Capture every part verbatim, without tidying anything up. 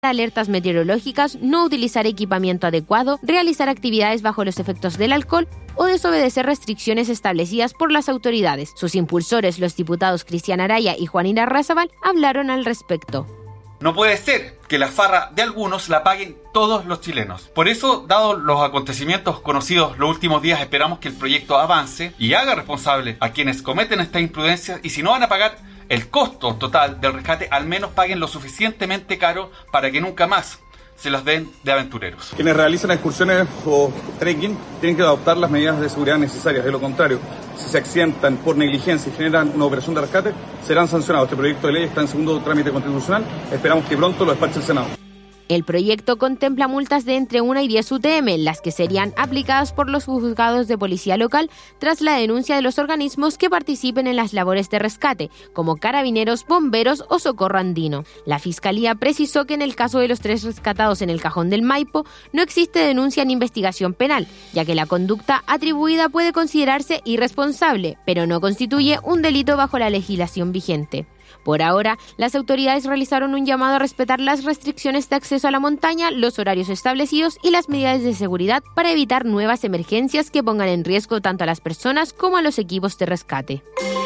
alertas meteorológicas, no utilizar equipamiento adecuado, realizar actividades bajo los efectos del alcohol o desobedecer restricciones establecidas por las autoridades. Sus impulsores, los diputados Cristian Araya y Juan Irarrázaval, hablaron al respecto. No puede ser que la farra de algunos la paguen todos los chilenos. Por eso, dados los acontecimientos conocidos los últimos días, esperamos que el proyecto avance y haga responsable a quienes cometen estas imprudencias, y si no van a pagar el costo total del rescate, al menos paguen lo suficientemente caro para que nunca más se las den de aventureros. Quienes realizan excursiones o trekking tienen que adoptar las medidas de seguridad necesarias. De lo contrario, si se accidentan por negligencia y generan una operación de rescate, serán sancionados. Este proyecto de ley está en segundo trámite constitucional. Esperamos que pronto lo despache el Senado. El proyecto contempla multas de entre una y diez U T M, las que serían aplicadas por los juzgados de policía local tras la denuncia de los organismos que participen en las labores de rescate, como Carabineros, Bomberos o Socorro Andino. La Fiscalía precisó que en el caso de los tres rescatados en el Cajón del Maipo no existe denuncia ni investigación penal, ya que la conducta atribuida puede considerarse irresponsable, pero no constituye un delito bajo la legislación vigente. Por ahora, las autoridades realizaron un llamado a respetar las restricciones de acceso a la montaña, los horarios establecidos y las medidas de seguridad para evitar nuevas emergencias que pongan en riesgo tanto a las personas como a los equipos de rescate.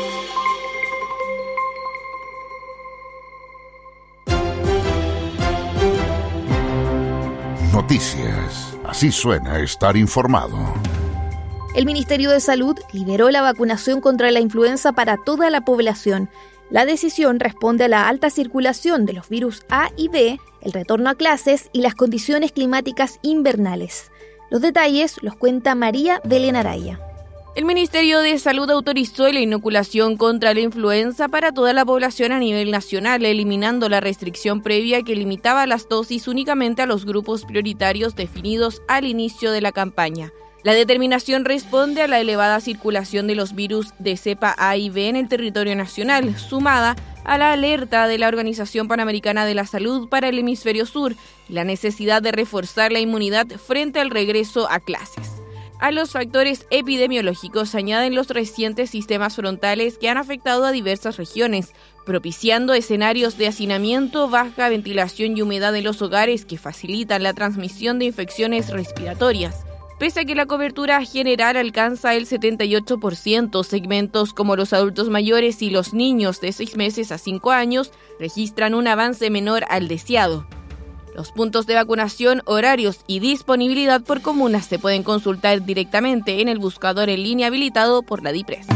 Noticias. Así suena estar informado. El Ministerio de Salud liberó la vacunación contra la influenza para toda la población. La decisión responde a la alta circulación de los virus A y B, el retorno a clases y las condiciones climáticas invernales. Los detalles los cuenta María Belén Araya. El Ministerio de Salud autorizó la inoculación contra la influenza para toda la población a nivel nacional, eliminando la restricción previa que limitaba las dosis únicamente a los grupos prioritarios definidos al inicio de la campaña. La determinación responde a la elevada circulación de los virus de cepa A y B en el territorio nacional, sumada a la alerta de la Organización Panamericana de la Salud para el Hemisferio Sur y la necesidad de reforzar la inmunidad frente al regreso a clases. A los factores epidemiológicos se añaden los recientes sistemas frontales que han afectado a diversas regiones, propiciando escenarios de hacinamiento, baja ventilación y humedad en los hogares que facilitan la transmisión de infecciones respiratorias. Pese a que la cobertura general alcanza el setenta y ocho por ciento, segmentos como los adultos mayores y los niños de seis meses a cinco años registran un avance menor al deseado. Los puntos de vacunación, horarios y disponibilidad por comunas se pueden consultar directamente en el buscador en línea habilitado por la DIPRES.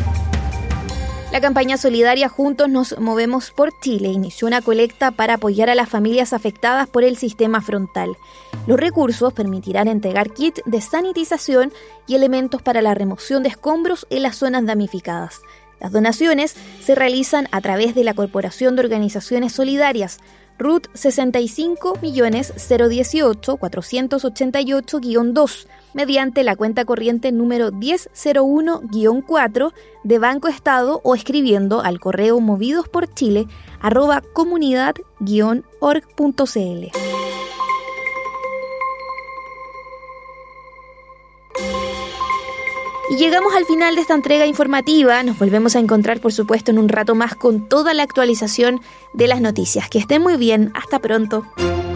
La campaña solidaria Juntos nos movemos por Chile inició una colecta para apoyar a las familias afectadas por el sistema frontal. Los recursos permitirán entregar kits de sanitización y elementos para la remoción de escombros en las zonas damnificadas. Las donaciones se realizan a través de la Corporación de Organizaciones Solidarias, R U T sesenta y cinco millones cero dieciocho cuatrocientos ochenta y ocho guión dos, mediante la cuenta corriente número diez cero uno guión cuatro de Banco Estado o escribiendo al correo movidosporchile arroba comunidad guión org punto cl. Y llegamos al final de esta entrega informativa. Nos volvemos a encontrar, por supuesto, en un rato más con toda la actualización de las noticias. Que estén muy bien. Hasta pronto.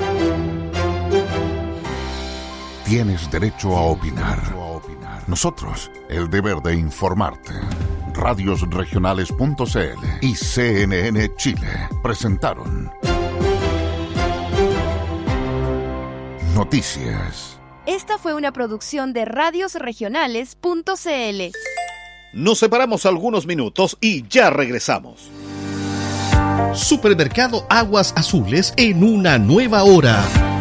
Tienes derecho a opinar. Nosotros, el deber de informarte. radios regionales punto c l y C N N Chile presentaron Noticias. Esta fue una producción de radios regionales punto c l. Nos separamos algunos minutos y ya regresamos. Supermercado Aguas Azules en una nueva hora.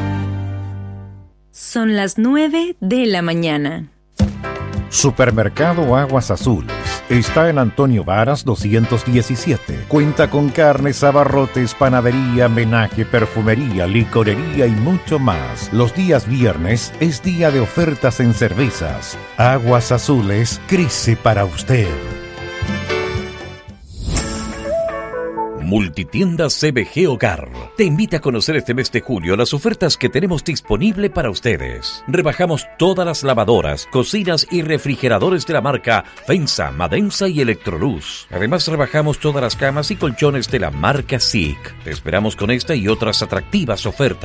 Son las nueve de la mañana. Supermercado Aguas Azules está en Antonio Varas doscientos diecisiete. Cuenta con carnes, abarrotes, panadería, menaje, perfumería, licorería y mucho más. Los días viernes es día de ofertas en cervezas. Aguas Azules crece para usted. Multitienda C B G Hogar te invita a conocer este mes de julio las ofertas que tenemos disponible para ustedes. Rebajamos todas las lavadoras, cocinas y refrigeradores de la marca Fensa, Madensa y Electroluz. Además, rebajamos todas las camas y colchones de la marca S I C. Te esperamos con esta y otras atractivas ofertas.